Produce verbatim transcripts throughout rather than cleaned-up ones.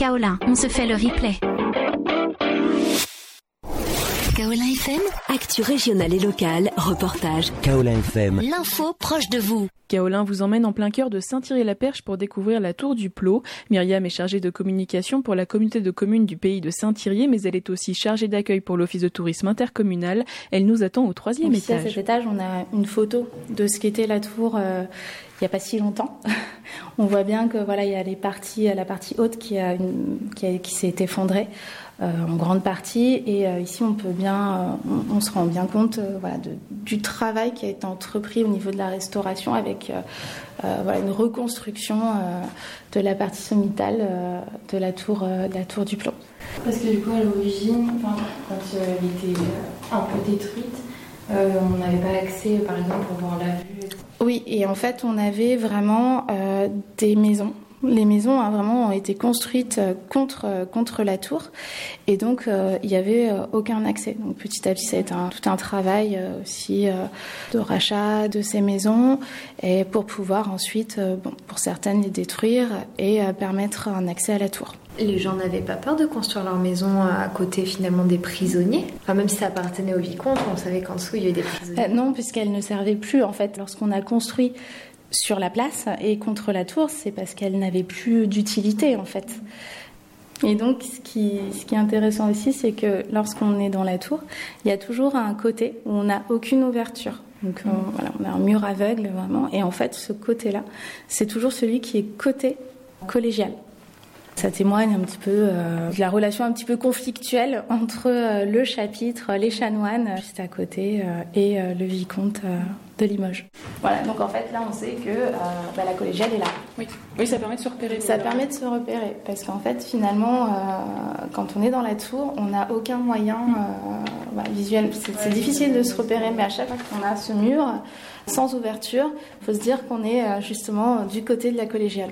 Kaolin, on se fait le replay. Kaolin F M, actu régionale et locale, reportage. Kaolin F M, l'info proche de vous. Kaolin vous emmène en plein cœur de Saint-Thierry-la-Perche pour découvrir la tour du Plot. Myriam est chargée de communication pour la communauté de communes du pays de Saint-Thierry, mais elle est aussi chargée d'accueil pour l'office de tourisme intercommunal. Elle nous attend au troisième Donc, étage. Ici, à cet étage, on a une photo de ce qu'était la tour euh, il n'y a pas si longtemps. On voit bien que voilà, il y a les parties, la partie haute qui, a une, qui, a, qui s'est effondrée euh, en grande partie. Et euh, ici, on peut bien, euh, on, on se rend bien compte euh, voilà, de, du travail qui a été entrepris au niveau de la restauration avec euh, euh, voilà, une reconstruction euh, de la partie sommitale euh, de la tour, euh, de la tour du Plot. Parce que du coup, à l'origine, enfin, quand euh, elle était un peu détruite, euh, on n'avait pas accès, par exemple, pour voir la vue. Oui, et en fait, on avait vraiment euh, des maisons. Les maisons hein, vraiment ont été construites contre, contre la tour et donc euh, il n'y avait euh, aucun accès. Donc petit à petit, ça a été un, tout un travail euh, aussi euh, de rachat de ces maisons et pour pouvoir ensuite, euh, bon, pour certaines, les détruire et euh, permettre un accès à la tour. Les gens n'avaient pas peur de construire leur maison à côté finalement des prisonniers. Enfin, même si ça appartenait au vicomte, on savait qu'en dessous il y avait des prisonniers. Euh, non, puisqu'elle ne servait plus en fait. Lorsqu'on a construit sur la place et contre la tour, c'est parce qu'elle n'avait plus d'utilité en fait. Et donc ce qui, ce qui est intéressant aussi, c'est que lorsqu'on est dans la tour, il y a toujours un côté où on n'a aucune ouverture. Donc on, voilà, on a un mur aveugle vraiment. Et en fait, ce côté-là, c'est toujours celui qui est côté collégial. Ça témoigne un petit peu euh, de la relation un petit peu conflictuelle entre euh, le chapitre, les chanoines, juste à côté, euh, et euh, le vicomte euh, de Limoges. Voilà, donc en fait, là, on sait que euh, bah, la collégiale est là. Oui. Oui, ça permet de se repérer. Ça permet de se repérer, parce qu'en fait, finalement, euh, quand on est dans la tour, on n'a aucun moyen euh, bah, visuel. C'est, c'est difficile de se repérer, mais à chaque fois qu'on a ce mur sans ouverture, il faut se dire qu'on est euh, justement du côté de la collégiale.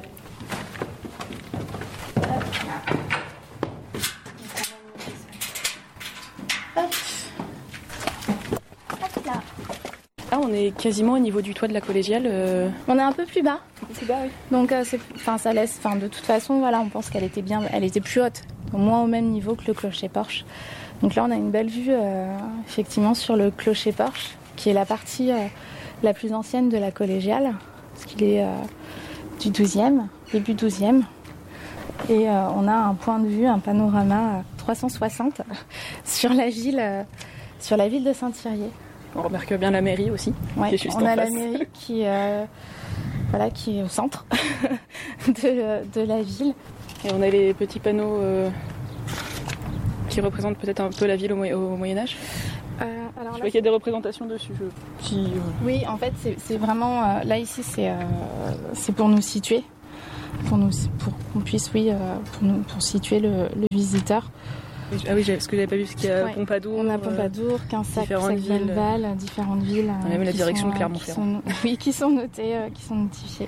Là, on est quasiment au niveau du toit de la collégiale. Euh... On est un peu plus bas. Un peu plus bas, oui. Donc, euh, c'est, enfin, ça laisse. Enfin, de toute façon, voilà, on pense qu'elle était bien, elle était plus haute, au moins au même niveau que le clocher-porche. Donc là, on a une belle vue, euh, effectivement, sur le clocher-porche, qui est la partie euh, la plus ancienne de la collégiale, parce qu'il est euh, du douzième, début douzième. Et euh, on a un point de vue, un panorama trois cent soixante sur la ville, euh, sur la ville de Saint-Thierry. On remarque bien la mairie aussi, ouais, qui est juste on en a face. La mairie qui, euh, voilà, qui est au centre de, de la ville. Et on a les petits panneaux euh, qui représentent peut-être un peu la ville au, Mo- au Moyen-Âge. Euh, alors je là, vois qu'il y a des représentations dessus. Je... Si, euh... Oui, en fait, c'est, c'est vraiment... Euh, là, ici, c'est, euh, c'est pour nous situer. Pour, nous, pour qu'on puisse, oui, euh, pour, nous, pour situer le, le visiteur. Ah oui, parce que j'avais pas vu, parce qu'il y a ouais. Pompadour. On a Pompadour, Quinsac, Sac-Valval, différentes villes. On a même la direction sont, de Clermont-Ferrand. Qui sont, oui, qui sont notées, euh, qui sont notifiées.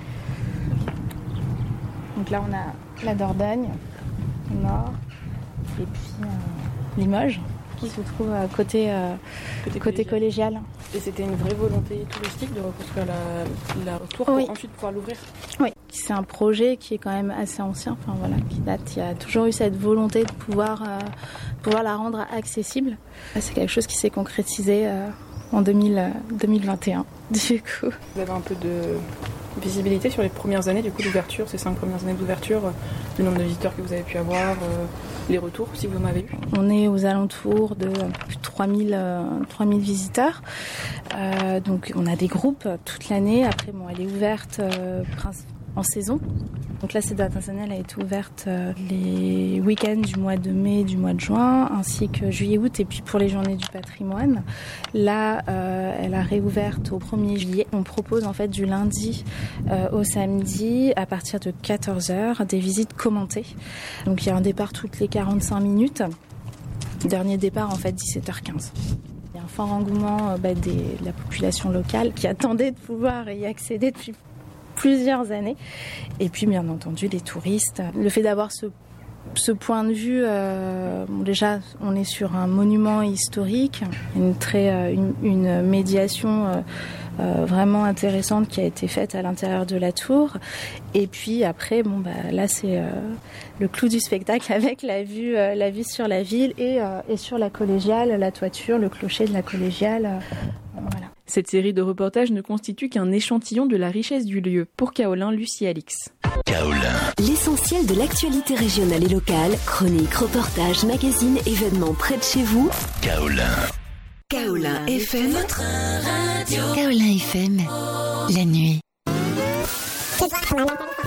Donc là, on a la Dordogne, au nord, et puis euh, Limoges, qui se trouve à côté, euh, côté, côté collégial. collégial. Et c'était une vraie volonté touristique de reconstruire la, la tour pour oui. ensuite pouvoir l'ouvrir. Oui, c'est un projet qui est quand même assez ancien, enfin voilà, qui date. Il y a toujours eu cette volonté de pouvoir, euh, pouvoir la rendre accessible. C'est quelque chose qui s'est concrétisé euh, en deux mille, deux mille vingt et un. Du coup, vous avez un peu de visibilité sur les premières années du coup d'ouverture, ces cinq premières années d'ouverture, le nombre de visiteurs que vous avez pu avoir, euh, les retours si vous en avez eu. On est aux alentours de plus de trois mille, euh, trois mille visiteurs. Euh, donc on a des groupes toute l'année. Après, bon, elle est ouverte euh, en saison. Donc là, cette dernière année, elle a été ouverte euh, les week-ends du mois de mai, du mois de juin, ainsi que juillet-août, et puis pour les journées du patrimoine. Là, euh, elle a réouverte au premier juillet. On propose en fait du lundi euh, au samedi, à partir de quatorze heures, des visites commentées. Donc il y a un départ toutes les quarante-cinq minutes. Dernier départ en fait dix-sept heures quinze. Il y a un fort engouement euh, bah, des, de la population locale qui attendait de pouvoir y accéder depuis plusieurs années. Et puis bien entendu les touristes. Le fait d'avoir ce, ce point de vue, euh, bon, déjà on est sur un monument historique, une, très, euh, une, une médiation euh, euh, vraiment intéressante qui a été faite à l'intérieur de la tour. Et puis après, bon, bah, là, c'est euh, le clou du spectacle avec la vue, euh, la vue sur la ville et, euh, et sur la collégiale, la toiture, le clocher de la collégiale. Euh, voilà. Cette série de reportages ne constitue qu'un échantillon de la richesse du lieu. Pour Kaolin, Lucie Alix. Kaolin. L'essentiel de l'actualité régionale et locale, chroniques, reportages, magazines, événements près de chez vous. Kaolin. Kaolin F M. Votre radio. Kaolin F M. La nuit.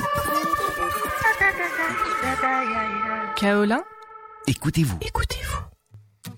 Kaolin. Écoutez-vous. Écoutez-vous.